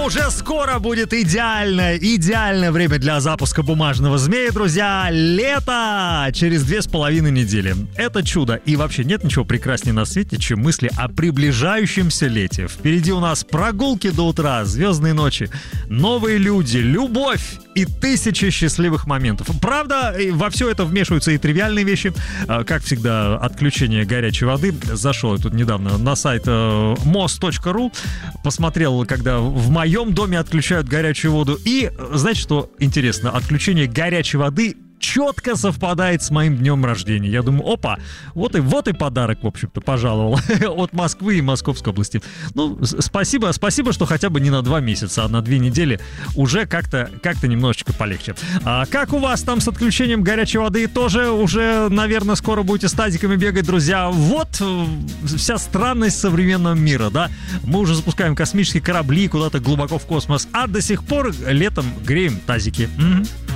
уже скоро будет идеальное время для запуска бумажного змея, друзья. Лето через 2,5 недели. Это чудо. И вообще нет ничего прекраснее на свете, чем мысли о приближающемся лете. Впереди у нас прогулки до утра, звездные ночи, новые люди, любовь и тысячи счастливых моментов. Правда, во все это вмешиваются и тривиальные вещи. Как всегда, отключение горячей воды. Зашел я тут недавно на сайт mos.ru, посмотрел, когда в моем доме отключают горячую воду. И, знаете, что интересно? Отключение горячей воды четко совпадает с моим днем рождения. Я думаю, опа, вот и подарок, в общем-то, пожаловал от Москвы и Московской области. Ну, спасибо, что хотя бы не на 2 месяца, а на 2 недели уже как-то немножечко полегче. А как у вас там с отключением горячей воды? Тоже уже, наверное, скоро будете с тазиками бегать, друзья. Вот вся странность современного мира, да? Мы уже запускаем космические корабли куда-то глубоко в космос, а до сих пор летом греем тазики.